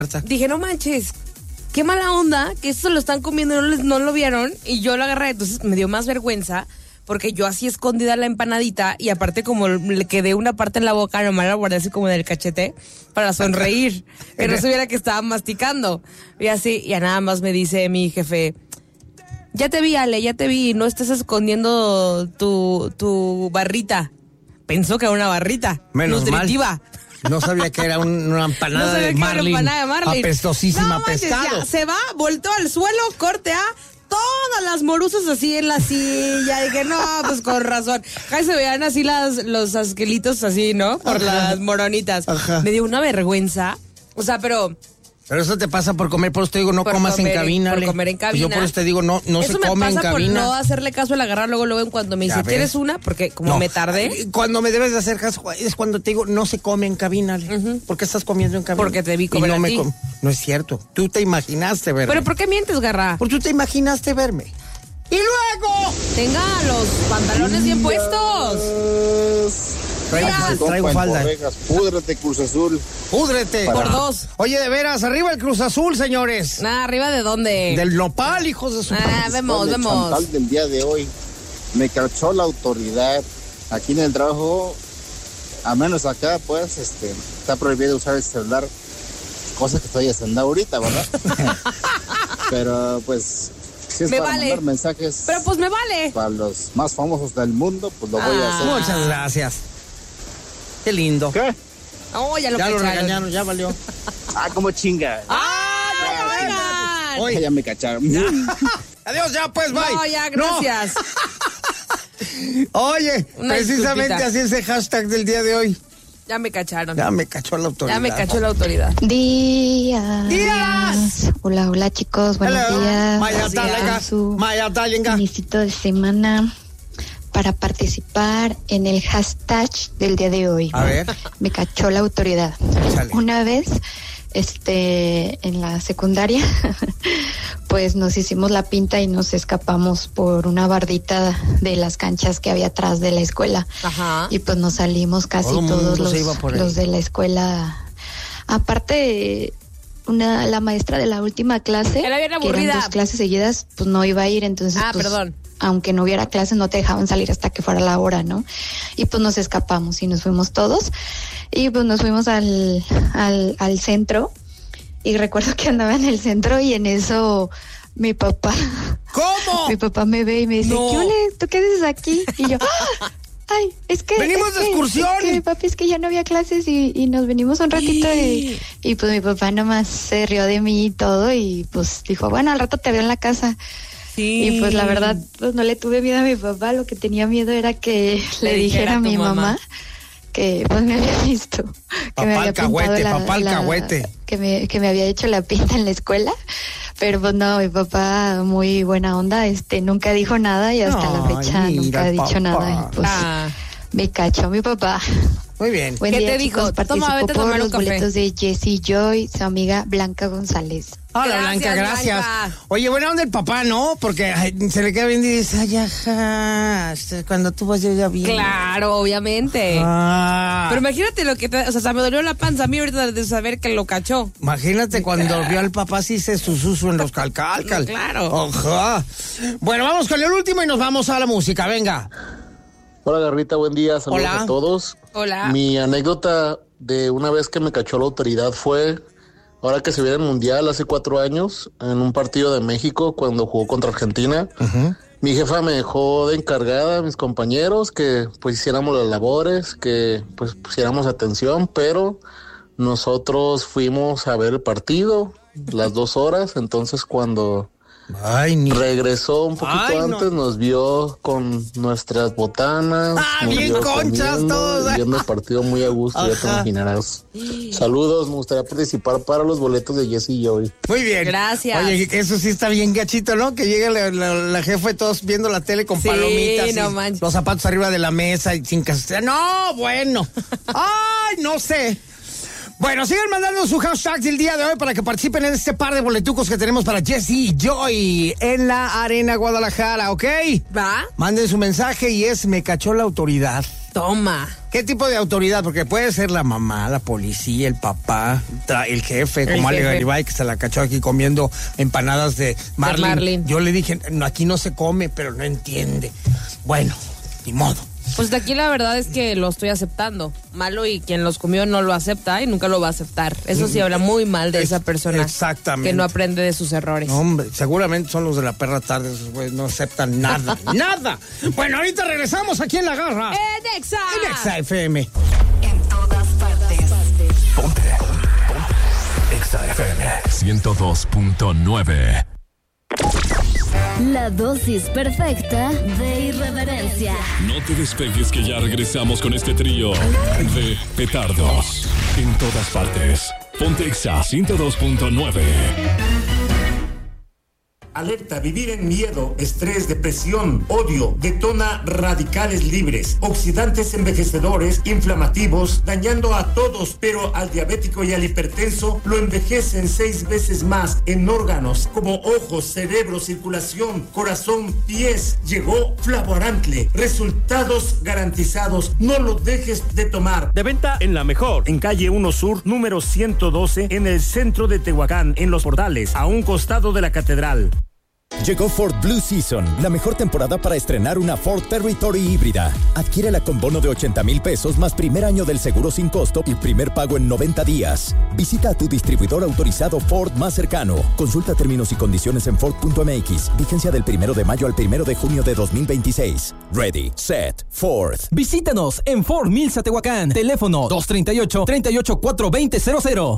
dije, no manches, qué mala onda, que esto lo están comiendo y no lo vieron, y yo lo agarré. Entonces me dio más vergüenza, porque yo así escondida la empanadita, y aparte como le quedé una parte en la boca, nomás la guardé así como en el cachete, para sonreír, que no se viera que estaba masticando. Y así, ya nada más me dice mi jefe, ya te vi, Ale, ya te vi, no estés escondiendo tu barrita. Pensó que era una barrita nutritiva. Mal. No sabía que era una empanada de Marlin. Apestosísima, no, manches, pescado. Ya, se va, volteó al suelo, corte A, todas las morusas así en la silla. Dije, no, pues con razón. Ahí se veían así los asquelitos así, ¿no? Por las moronitas. Ajá. Me dio una vergüenza. O sea, pero eso te pasa por comer, por eso te digo, no comas en cabina. Por comer en cabina. Yo por eso te digo, no se come en cabina. Eso me pasa por no hacerle caso al agarrar luego en cuando me dice, ¿quieres una? Porque como me tardé. Cuando me debes de hacer caso es cuando te digo, no se come en cabina, Ale. ¿Por qué estás comiendo en cabina? Porque te vi comer a ti. No es cierto, tú te imaginaste verme. ¿Pero por qué mientes, Garra? Porque tú te imaginaste verme. ¡Y luego! Tenga los pantalones bien puestos. Traigo falda. Púdrete, Cruz Azul. Púdrete. Por 2. Oye, de veras, arriba el Cruz Azul, señores. ¿Arriba de dónde? Del nopal, hijos de su... Vemos. Chantal del día de hoy. Me cachó la autoridad. Aquí en el trabajo, a menos acá, pues, está prohibido usar el celular. Cosa que estoy haciendo ahorita, ¿verdad? Pero, pues... Si es me para vale. mandar mensajes. Pero pues me vale. Para los más famosos del mundo, pues lo voy a hacer. Muchas gracias. Qué lindo. ¿Qué? Oh, ya lo regañaron, ya valió. ¿Cómo chinga? ¡No Oye, ya me cacharon. Ya. Adiós, ya pues, bye. No, ya, gracias. Oye, una precisamente disculpita. Así es el hashtag del día de hoy. Ya me cacharon. Ya me cachó la autoridad. Ya me cachó la autoridad. ¡Días! Hola, chicos, buenos días. Inicito de semana para participar en el hashtag del día de hoy. A ver. Me cachó la autoridad. Sale. Una vez, en la secundaria, pues nos hicimos la pinta y nos escapamos por una bardita de las canchas que había atrás de la escuela. Ajá. Y pues nos salimos casi todos los de la escuela. Aparte, la maestra de la última clase, era bien que aburrida. eran 2 clases seguidas, pues no iba a ir, entonces pues, perdón. Aunque no hubiera clases, no te dejaban salir hasta que fuera la hora, ¿no? Y pues nos escapamos y nos fuimos todos. Y pues nos fuimos al centro. Y recuerdo que andaba en el centro y en eso mi papá... ¿Cómo? Mi papá me ve y me dice, No. ¿qué ole? ¿Tú qué haces aquí? Y yo, ay, es que... ¡Venimos de excursión! Es que, papi, es que ya no había clases y nos venimos un ratito y pues mi papá nomás se rió de mí y todo y pues dijo, bueno, al rato te veo en la casa. Sí. Y pues la verdad, pues no le tuve miedo a mi papá, lo que tenía miedo era que le dijera a mi mamá que pues me había visto, que me había pintado que me había hecho la pinta en la escuela, pero pues no, mi papá muy buena onda, nunca dijo nada y hasta la fecha nunca ha dicho nada y pues me cachó mi papá. Muy bien. Buen ¿Qué día, te dijo? chicos. Toma, vete a por tomar un los café. boletos de Jessie Joy, su amiga Blanca González. Hola, Blanca, gracias. Blanca. Oye, buena onda el papá, ¿no? Porque se le queda bien y dice, ay, ajá, cuando tú vas yo ya vi. Claro, obviamente. Pero imagínate lo que o sea, me dolió la panza a mí ahorita de saber que lo cachó. Imagínate cuando vio al papá sí se sususo en los calcalcal. Claro. Ajá. Bueno, vamos con el último y nos vamos a la música, venga. Hola, Garrita, buen día, saludos Hola. a todos. Hola. Mi anécdota de una vez que me cachó la autoridad fue ahora que se viene el Mundial hace 4 años en un partido de México cuando jugó contra Argentina. Mi jefa me dejó de encargada a mis compañeros que pues hiciéramos las labores, que pues pusiéramos atención, pero nosotros fuimos a ver el partido las 2 horas, entonces cuando regresó un poquito antes, nos vio con nuestras botanas. Bien conchas todos. Viendo el partido muy a gusto, ya te imaginarás. Saludos, me gustaría participar para los boletos de Jessie Joy. Muy bien. Gracias. Oye, eso sí está bien gachito, ¿no? Que llegue la jefa y todos viendo la tele con palomitas. No y manches. los zapatos arriba de la mesa y sin casetera. No, bueno. Ay, no sé. Bueno, sigan mandando su hashtag del día de hoy para que participen en este par de boletucos que tenemos para Jessie Joy en la Arena Guadalajara, ¿ok? ¿Va? Manden su mensaje y es Me cachó la autoridad. Toma. ¿Qué tipo de autoridad? Porque puede ser la mamá, la policía, el papá, el jefe, como Ale Garibay, que se la cachó aquí comiendo empanadas de Marlin. Yo le dije, no, aquí no se come, pero no entiende. Bueno, ni modo. Pues de aquí la verdad es que lo estoy aceptando. Malo, y quien los comió no lo acepta y nunca lo va a aceptar. Eso sí habla muy mal de esa persona. Exactamente. Que no aprende de sus errores. No, hombre, seguramente son los de la perra tarde, esos güeyes no aceptan nada. ¡Nada! Bueno, ahorita regresamos aquí en La Garra. En Exa FM. En todas partes. Ponte. Exa FM 102.9. La dosis perfecta de irreverencia. No te despegues, que ya regresamos con este trío de petardos. En todas partes. Ponte Exa 102.9. Alerta: vivir en miedo, estrés, depresión, odio, detona radicales libres, oxidantes envejecedores, inflamativos, dañando a todos, pero al diabético y al hipertenso lo envejecen 6 veces más en órganos como ojos, cerebro, circulación, corazón, pies. Llegó Flavoarantle, resultados garantizados, no lo dejes de tomar. De venta en La Mejor, en calle 1 Sur, número 112, en el centro de Tehuacán, en Los Portales, a un costado de la catedral. Llegó Ford Blue Season, la mejor temporada para estrenar una Ford Territory híbrida. Adquiérela con bono de 80,000 pesos más primer año del seguro sin costo y primer pago en 90 días. Visita a tu distribuidor autorizado Ford más cercano. Consulta términos y condiciones en Ford.mx. Vigencia del 1 de mayo al 1 de junio de 2026. Ready, set, Ford. Visítanos en Ford Mills Tehuacán. Teléfono 238-384-2000.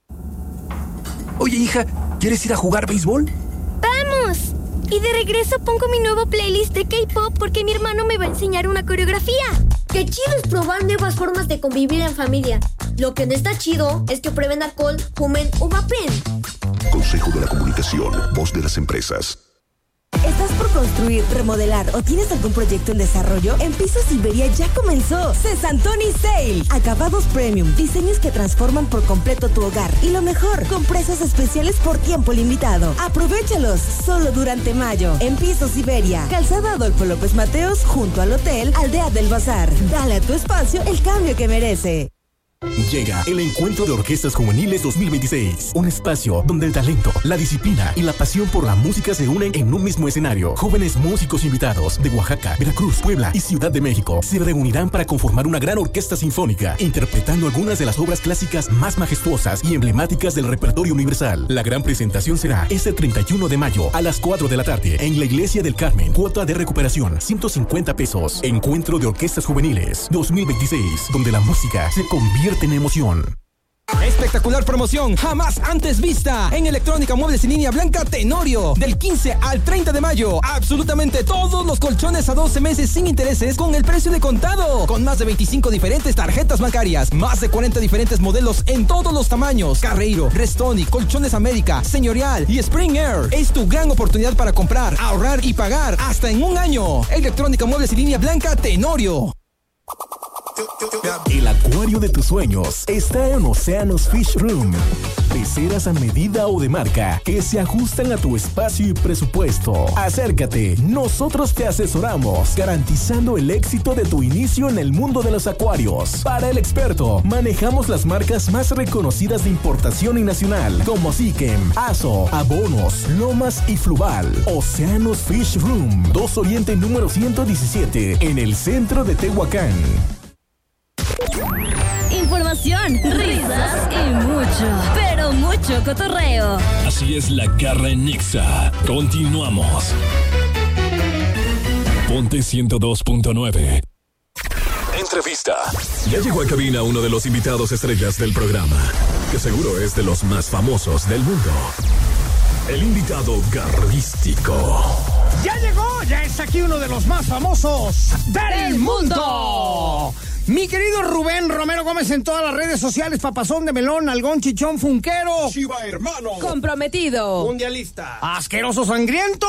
Oye, hija, ¿quieres ir a jugar béisbol? ¡Vamos! Y de regreso pongo mi nuevo playlist de K-pop porque mi hermano me va a enseñar una coreografía. ¡Qué chido es probar nuevas formas de convivir en familia! Lo que no está chido es que prueben alcohol, fumen o vapen. Consejo de la Comunicación, voz de las empresas. ¿Estás por construir, remodelar o tienes algún proyecto en desarrollo? En Pisos Iberia ya comenzó Cesantoni Sale. Acabados premium, diseños que transforman por completo tu hogar. Y lo mejor, con precios especiales por tiempo limitado. Aprovéchalos solo durante mayo. En Pisos Iberia, Calzada Adolfo López Mateos, junto al Hotel Aldea del Bazar. Dale a tu espacio el cambio que merece. Llega el Encuentro de Orquestas Juveniles 2026, un espacio donde el talento, la disciplina y la pasión por la música se unen en un mismo escenario. Jóvenes músicos invitados de Oaxaca, Veracruz, Puebla y Ciudad de México se reunirán para conformar una gran orquesta sinfónica, interpretando algunas de las obras clásicas más majestuosas y emblemáticas del repertorio universal. La gran presentación será este 31 de mayo a las 4 de la tarde en la Iglesia del Carmen. Cuota de recuperación 150 pesos. Encuentro de Orquestas Juveniles 2026, donde la música se convierte en emoción. Espectacular promoción jamás antes vista en Electrónica Muebles y Línea Blanca Tenorio. Del 15 al 30 de mayo, absolutamente todos los colchones a 12 meses sin intereses con el precio de contado. Con más de 25 diferentes tarjetas bancarias, más de 40 diferentes modelos en todos los tamaños. Carreiro, Restoni, Colchones América, Señorial y Spring Air. Es tu gran oportunidad para comprar, ahorrar y pagar hasta en un año. Electrónica Muebles y Línea Blanca Tenorio. El acuario de tus sueños está en Océanos Fish Room. Peceras a medida o de marca que se ajustan a tu espacio y presupuesto. Acércate, nosotros te asesoramos, garantizando el éxito de tu inicio en el mundo de los acuarios. Para el experto, manejamos las marcas más reconocidas de importación y nacional, como Siquem, Aso, Abonos, Lomas y Fluval. Océanos Fish Room, 2 Oriente número 117, en el centro de Tehuacán. Información, risas y mucho, pero mucho cotorreo. Así es La Garra en Exa. Continuamos. Ponte 102.9. Entrevista. Ya llegó a cabina uno de los invitados estrellas del programa, que seguro es de los más famosos del mundo. El invitado garrístico. Ya llegó, ya es aquí uno de los más famosos del mundo. Mi querido Rubén Romero Gómez en todas las redes sociales, papazón de melón, algón, chichón, funquero. Chiva hermano. Comprometido. Mundialista. Asqueroso sangriento.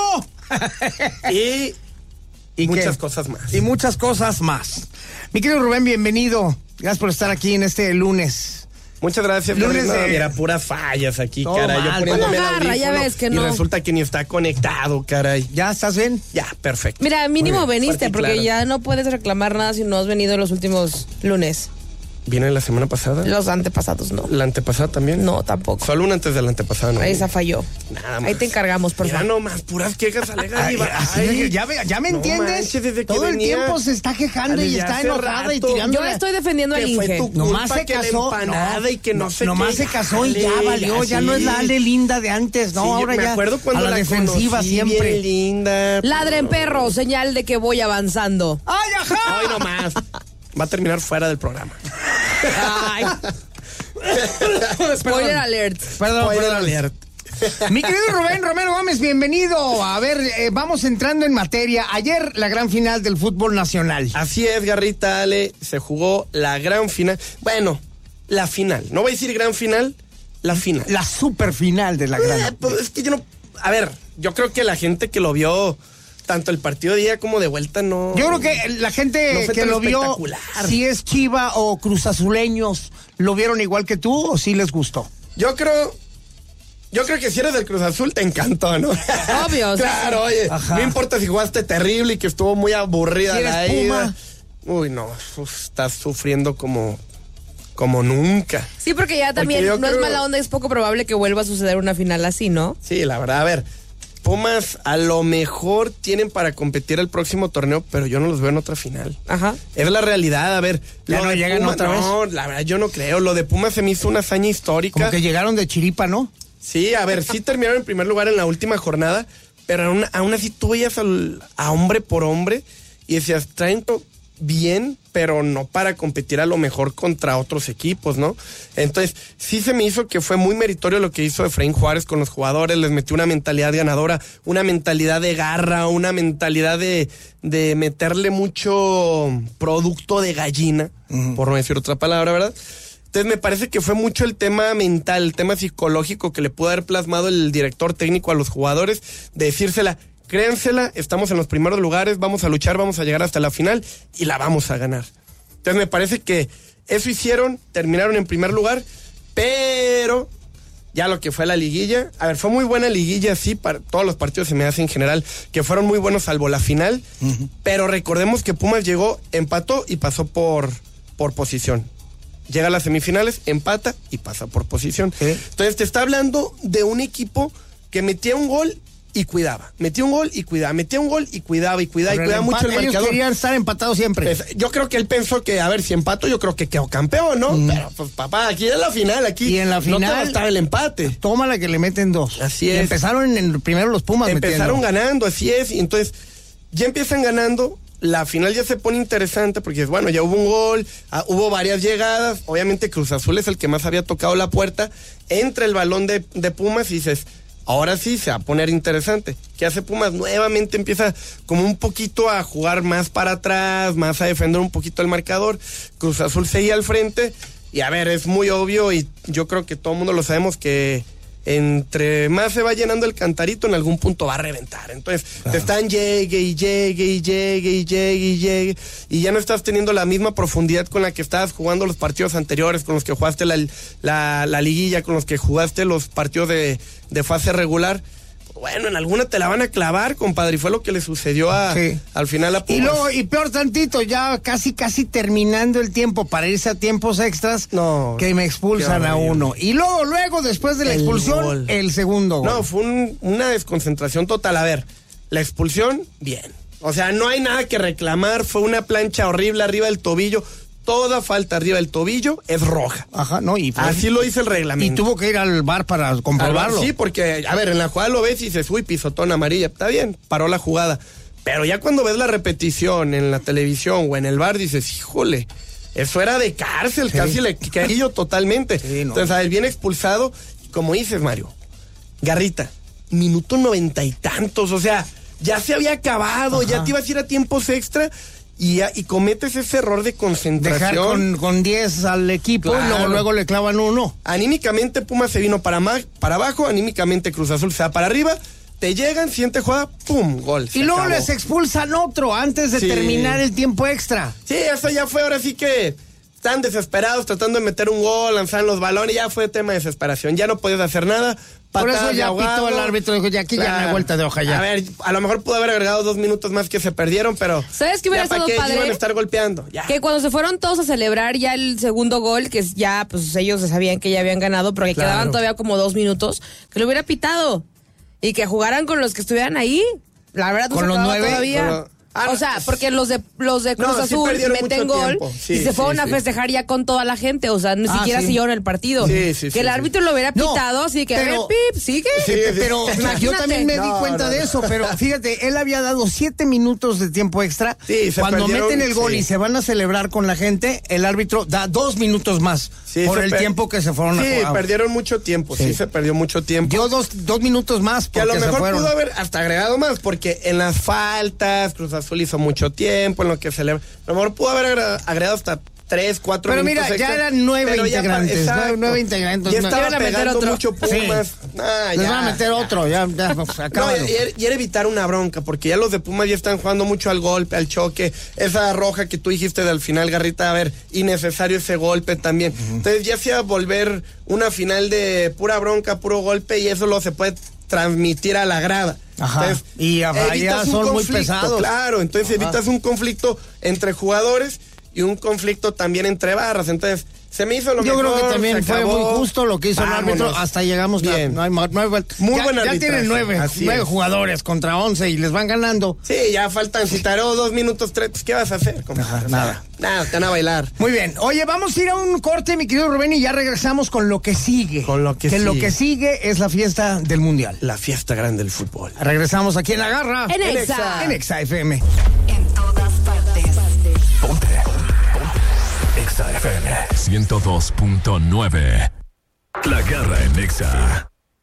Y muchas cosas más. Y muchas cosas más. Mi querido Rubén, bienvenido. Gracias por estar aquí en este lunes. Muchas gracias, Lunes no, de... mira, puras fallas aquí, Todo caray. mal. Yo poniéndome el Agarra, ya audífono ves que y no. resulta que ni está conectado, caray. ¿Ya estás bien? Ya, perfecto. Mira, mínimo Muy bien, veniste, fuerte y porque claro. ya no puedes reclamar nada si no has venido los últimos lunes. ¿Viene la semana pasada? Los antepasados no. ¿La antepasada también? No, tampoco. Solo una antes de la antepasada, ¿no? Esa falló. Nada más. Ahí te encargamos, por Mira favor. nomás, puras quejas alegas Ay, y así, ya me no entiendes. manches, desde que Todo el venía, tiempo se está quejando y desde está hace enojada y rato. tirando. Yo estoy defendiendo al que fue Inge. tu Nomás culpa, se que la casó. empanada y que no sé nomás qué. se casó y ya Ale, valió. Ya no es la Ale linda de antes, ¿no? Sí, Ahora me ya acuerdo cuando a la defensiva conocí, siempre. bien linda. Ladren perro, señal de que voy avanzando. ¡Ay, ajá! Ay, nomás. Va a terminar fuera del programa. Ay. Spoiler alert. Spoiler alert. Mi querido Rubén Romero Gómez, bienvenido. A ver, vamos entrando en materia. Ayer la gran final del fútbol nacional. Así es, Garrita, Ale, se jugó la gran final. Bueno, la final. No voy a decir gran final, la final. La super final de la gran. Pues es que yo no... A ver, yo creo que la gente que lo vio, tanto el partido de ida como de vuelta, no... Yo creo que la gente no fue que tan lo vio, espectacular. si es Chiva o Cruzazuleños, ¿lo vieron igual que tú o sí les gustó? Yo creo que si eres del Cruz Azul te encantó, ¿no? Obvio. Claro, oye, Ajá. no importa si jugaste terrible y que estuvo muy aburrida Si eres la Puma. ida. Uy, no, estás sufriendo como nunca. Sí, porque ya también yo no es creo- mala onda, es poco probable que vuelva a suceder una final así, ¿no? Sí, la verdad, a ver, Pumas a lo mejor tienen para competir el próximo torneo, pero yo no los veo en otra final. Ajá. Es la realidad, a ver. ¿Ya lo no de llegan Pumas, otra vez? No, la verdad, yo no creo. Lo de Pumas se me hizo una hazaña histórica. Como que llegaron de chiripa, ¿no? Sí, a ver, sí terminaron en primer lugar en la última jornada, pero aún así tú veías a hombre por hombre y decías, traen bien, pero no para competir a lo mejor contra otros equipos, ¿no? Entonces, sí se me hizo que fue muy meritorio lo que hizo Efraín Juárez con los jugadores, les metió una mentalidad ganadora, una mentalidad de garra, una mentalidad de meterle mucho producto de gallina, por no decir otra palabra, ¿verdad? Entonces me parece que fue mucho el tema mental, el tema psicológico que le pudo haber plasmado el director técnico a los jugadores, de decírsela, créansela, estamos en los primeros lugares, vamos a luchar, vamos a llegar hasta la final y la vamos a ganar. Entonces me parece que eso hicieron, terminaron en primer lugar, pero ya lo que fue la liguilla, a ver, fue muy buena liguilla, sí, para todos los partidos se me hace en general, que fueron muy buenos salvo la final, pero recordemos que Pumas llegó, empató y pasó por posición. Llega a las semifinales, empata y pasa por posición. Entonces te está hablando de un equipo que metía un gol y cuidaba. Metía un gol y cuidaba. Metía un gol y cuidaba y cuidaba y cuidaba mucho el Ellos marcador. querían estar empatados siempre. Yo creo que él pensó que, a ver, si empato, yo creo que quedó campeón, ¿no? Pero, pues, papá, aquí es la final, aquí Y en la final no te va a estar el empate. Tómala que le meten dos. Así Y es. empezaron primero los Pumas Empezaron metiendo. ganando, así es. Y entonces, ya empiezan ganando. La final ya se pone interesante porque, bueno, ya hubo un gol, hubo varias llegadas. Obviamente Cruz Azul es el que más había tocado la puerta. Entra el balón de Pumas y dices, ahora sí se va a poner interesante. ¿Qué hace Pumas? Nuevamente empieza como un poquito a jugar más para atrás, más a defender un poquito el marcador. Cruz Azul seguía al frente. Y a ver, es muy obvio y yo creo que todo el mundo lo sabemos que entre más se va llenando el cantarito, en algún punto va a reventar. Entonces, te están llegue y ya no estás teniendo la misma profundidad con la que estabas jugando los partidos anteriores, con los que jugaste la liguilla, con los que jugaste los partidos de fase regular. Bueno, en alguna te la van a clavar, compadre, y fue lo que le sucedió al final a Pumas. Y luego, y peor tantito, ya casi terminando el tiempo para irse a tiempos extras, que me expulsan a uno. Y luego, después de la expulsión, gol. el segundo gol. No, fue una desconcentración total. A ver, la expulsión, bien. O sea, no hay nada que reclamar, fue una plancha horrible arriba del tobillo. Toda falta arriba del tobillo es roja. Ajá, no, y así lo dice el reglamento. Y tuvo que ir al VAR para comprobarlo. Sí, porque, a ver, en la jugada lo ves y dices, uy, pisotón amarilla. Está bien, paró la jugada. Pero ya cuando ves la repetición en la televisión o en el VAR, dices, híjole, eso era de cárcel, casi le caí totalmente. Sí, no. Entonces, a ver, viene expulsado. Como dices, Mario, Garrita, minuto 90 y tantos, o sea, ya se había acabado, ya te ibas a ir a tiempos extra. Y cometes ese error de concentración. Dejar con 10 al equipo, Claro. y luego le clavan uno. Anímicamente Pumas se vino para abajo, anímicamente Cruz Azul se va para arriba, te llegan, siguiente jugada, pum, gol. Y luego acabó. les expulsan otro antes de terminar el tiempo extra. Sí, eso ya fue, ahora sí que Estaban desesperados tratando de meter un gol, lanzaban los balones, ya fue tema de desesperación, ya no podías hacer nada. Por eso ya pitó el árbitro, dijo, ya aquí ya no hay vuelta de hoja ya. A ver, a lo mejor pudo haber agregado 2 minutos más que se perdieron, pero... ¿Sabes qué hubiera estado padre? Iban a estar golpeando, ya. Que cuando se fueron todos a celebrar ya el segundo gol, que ya, pues ellos sabían que ya habían ganado, pero que quedaban todavía como 2 minutos, que lo hubiera pitado. Y que jugaran con los que estuvieran ahí. La verdad, no con se los 9 todavía. O sea, porque los de Cruz Azul meten gol y se fueron a festejar ya con toda la gente, o sea, ni siquiera siguieron el partido. Que el árbitro lo hubiera pitado, así que, pero, a ver, pip, sigue. Pero yo también me di cuenta de eso, pero fíjate, él había dado 7 minutos de tiempo extra. Cuando meten el gol y se van a celebrar con la gente, el árbitro da 2 minutos más por el tiempo que se fueron a jugar. Sí, perdieron mucho tiempo, se perdió mucho tiempo. Dio 2 minutos más porque que a lo mejor se pudo haber hasta agregado más, porque en las faltas, Cruz Azul hizo mucho tiempo, en lo que celebra. A lo mejor pudo haber agregado hasta 3, 4 pero minutos. Pero mira, extra, ya eran 9 integrantes. 9 integrantes. Ya estaba pegando mucho Pumas. Sí. Les van a meter otro, ya acábalo. Y era evitar una bronca, porque ya los de Pumas ya están jugando mucho al golpe, al choque. Esa roja que tú dijiste del final, Garrita, a ver, innecesario ese golpe también. Entonces ya se iba a volver una final de pura bronca, puro golpe, y eso lo se puede transmitir a la grada. Ajá. Entonces, y allá son muy pesados. Claro, entonces evitas un conflicto entre jugadores y un conflicto también entre barras. Entonces, se me hizo lo mejor. Yo creo que también fue muy justo lo que hizo el árbitro. Hasta llegamos bien. No hay muy buen ya tienen 9 jugadores contra 11 y les van ganando. Sí, ya faltan, si taró 2 minutos, 3, pues, ¿qué vas a hacer? Nada, te van a bailar. Muy bien. Oye, vamos a ir a un corte, mi querido Rubén, y ya regresamos con lo que sigue. Lo que sigue es la fiesta del Mundial. La fiesta grande del fútbol. Regresamos aquí en La Garra. En Exa. En Exa FM. En todas partes. Ponte. Exa FM 102.9. La Garra en Exa.